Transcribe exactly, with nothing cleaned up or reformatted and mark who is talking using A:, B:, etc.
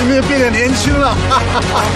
A: 们也变得年轻了。哈哈哈